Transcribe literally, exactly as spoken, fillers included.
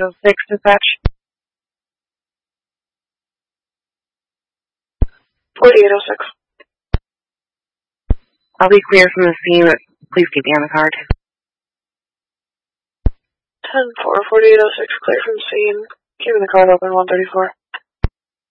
oh six dispatch. forty-eight oh six. I'll be clear from the scene, but please keep me on the card. ten four, forty-eight oh six, clear from scene. Keeping the card open, one thirty-four.